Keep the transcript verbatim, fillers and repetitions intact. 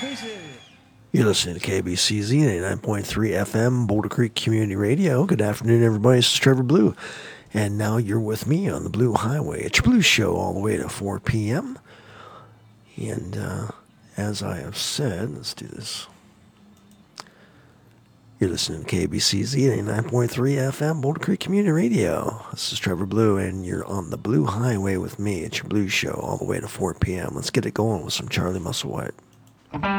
You're listening to K B C Z eighty-nine point three F M, Boulder Creek Community Radio. Good afternoon, everybody. This is Trevor Blue. And now you're with me on the Blue Highway. It's your Blue Show all the way to four p.m. And uh, as I have said, let's do this. You're listening to K B C Z eighty-nine point three F M, Boulder Creek Community Radio. This is Trevor Blue, and you're on the Blue Highway with me. It's your Blue Show all the way to four p.m. Let's get it going with some Charlie Musselwhite.